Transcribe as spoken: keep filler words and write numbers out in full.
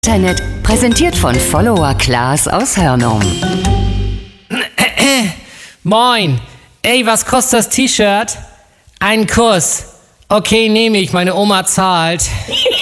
Internet, präsentiert von Follower Klaas aus Hörnum. Moin. Ey, was kostet das T-Shirt? Ein Kuss. Okay, nehme ich, meine Oma zahlt.